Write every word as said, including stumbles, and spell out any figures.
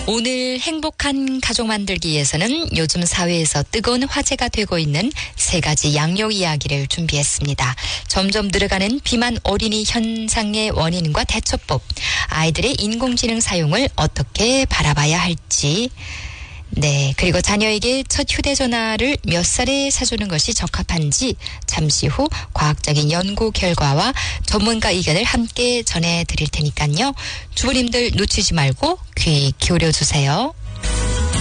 오늘 행복한 가족 만들기 위해서는 요즘 사회에서 뜨거운 화제가 되고 있는 세 가지 양육 이야기를 준비했습니다. 점점 늘어가는 비만 어린이 현상의 원인과 대처법, 아이들의 인공지능 사용을 어떻게 바라봐야 할지, 네, 그리고 자녀에게 첫 휴대전화를 몇 살에 사주는 것이 적합한지 잠시 후 과학적인 연구 결과와 전문가 의견을 함께 전해드릴 테니까요. 주부님들 놓치지 말고 귀 기울여 주세요.